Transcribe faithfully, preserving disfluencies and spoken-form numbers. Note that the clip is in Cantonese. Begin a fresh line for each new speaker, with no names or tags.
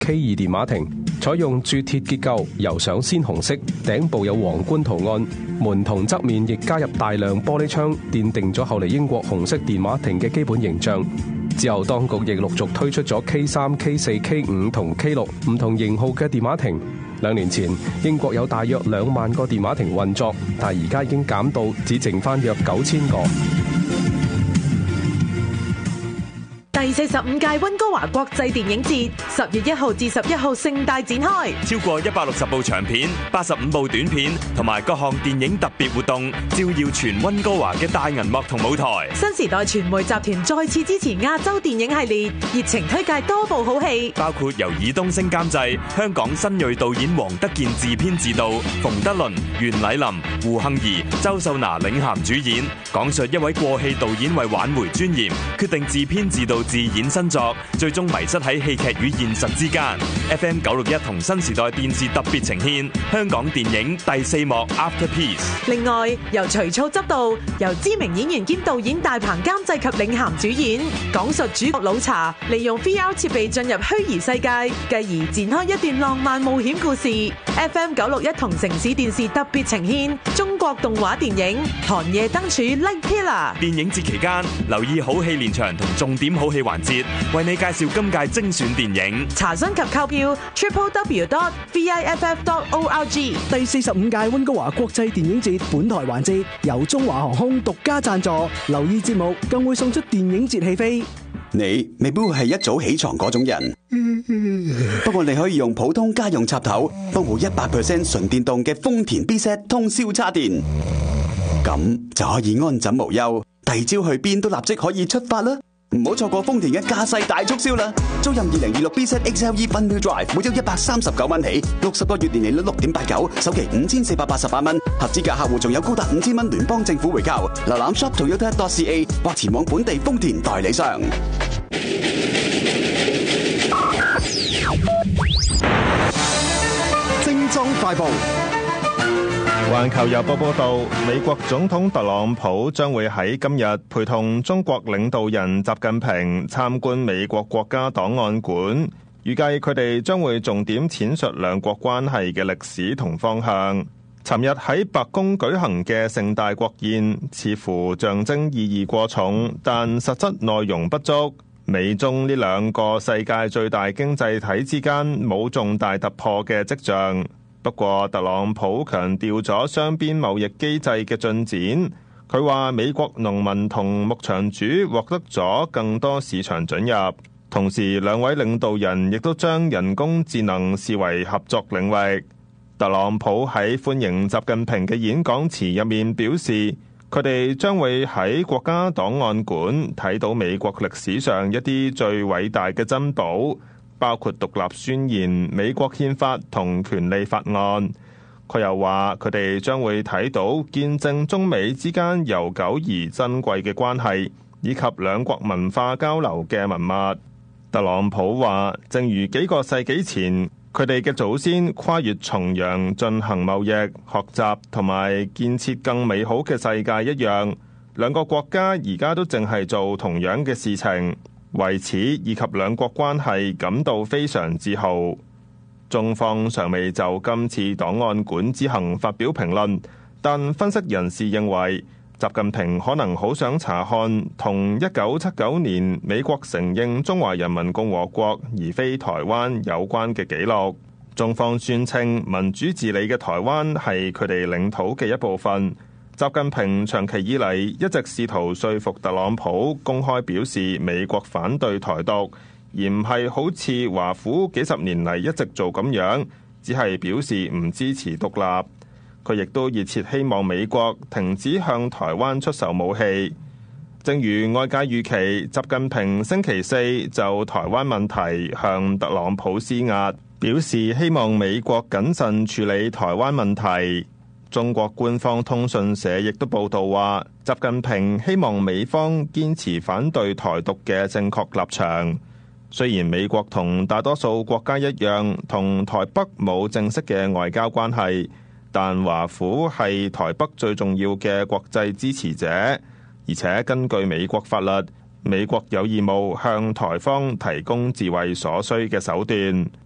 K 二電話亭，採用鑄鐵結構，油上鮮紅色，頂部有皇冠圖案，門同側面亦加入大量玻璃窗，奠定咗後嚟英國紅色電話亭嘅基本形象。之後當局亦陸續推出咗 K 三、K 四、K 五同 K 六唔同型號嘅電話亭。兩年前，英國有大約兩萬個電話亭運作，但而家已經減到只剩翻約九千個。
第四十五屆溫哥華國際電影節十月一號至十一號盛大展開，
超過一百六十部長片、八十五部短片同埋各項電影特別活動，照耀全溫哥華嘅大銀幕同舞台。
新時代傳媒集團再次支持亞洲電影系列，熱情推介多部好戲，
包括由爾冬陞監製、香港新銳導演黃德健自編自導，馮德倫、袁澧林、胡杏兒、周秀娜領銜主演，講述一位過氣導演為挽回尊嚴，決定自編自導自演新作，最終迷失喺戲劇與現實之間。F M 九六一同新時代電視特別呈獻香港電影第四幕 Afterpiece。
另外，由徐操執導，由知名演員兼導演大鵬監製及領銜主演，講述主角老查利用 V R 設備進入虛擬世界，繼而展開一段浪漫冒險故事。F M 九六一同城市電視特別呈獻中國動畫電影《寒夜燈柱 Light Pillar》。
電影節期間，留意好戲連場同重點好戲環節，為你介紹今屆精選電影。
查詢及購票 triple w dot v i f f dot org。
第四十五屆溫哥華國際電影節本台環節由中華航空獨家贊助，留意節目更會送出電影節戲飛。
你未必會係一早起床嗰種人，不過你可以用普通家用插頭幫補一百 percent 純電動嘅豐田 B Z 通宵叉電，咁就可以安枕無憂，第二朝去邊都立即可以出發啦！唔好錯過豐田嘅駕駛大促銷啦！租任二零二六 B Z X L E Fun Wheel Drive，每周一百三十九蚊起，六十個月年利率六點八九，首期五千四百八十八蚊，合資格客戶仲有高達五千蚊聯邦政府回購。瀏覽 shop toyota dot c a 或前往本地豐田代理商。
精裝快報。環球郵報報道，美國總統特朗普將會喺今日陪同中國領導人習近平參觀美國國家檔案館，預計佢哋將會重點闡述兩國關係嘅歷史同方向。尋日喺白宮舉行嘅盛大國宴，似乎象徵意義過重，但實質內容不足。美中呢兩個世界最大經濟體之間冇重大突破嘅跡象。不過，特朗普強調咗雙邊貿易機制嘅進展。佢話美國農民同牧場主獲得咗更多市場准入。同時，兩位領導人亦都將人工智能視為合作領域。特朗普喺歡迎習近平嘅演講詞入面表示，佢哋將會喺國家檔案館睇到美國歷史上一啲最偉大嘅珍寶，包括獨立宣言、美國憲法同權利法案。佢又話佢哋將會睇到見證中美之間悠久而珍貴嘅關係，以及兩國文化交流嘅文物。特朗普話，正如幾個世紀前佢哋嘅祖先跨越重洋進行貿易、學習同埋建設更美好嘅世界一樣，兩個國家而家都淨係做同樣嘅事情。為此以及兩國關係感到非常自豪。中方尚未就今次檔案館之行發表評論，但分析人士認為，習近平可能好想查看同一九七九年美國承認中華人民共和國而非台灣有關嘅紀錄。中方宣稱民主治理嘅台灣係佢哋領土嘅一部分。習近平長期以嚟一直試圖說服特朗普公開表示美國反對台獨，而唔係好似華府幾十年嚟一直做咁樣，只係表示唔支持獨立。佢亦都熱切希望美國停止向台灣出售武器。正如外界預期，習近平星期四就台灣問題向特朗普施壓，表示希望美國謹慎處理台灣問題。中國官方通訊社亦都報道話，習近平希望美方堅持反對台獨嘅正確立場。雖然美國同大多數國家一樣，同台北冇正式嘅外交關係，但華府係台北最重要嘅國際支持者，而且根據美國法律，美國有義務向台方提供自衛所需嘅手段。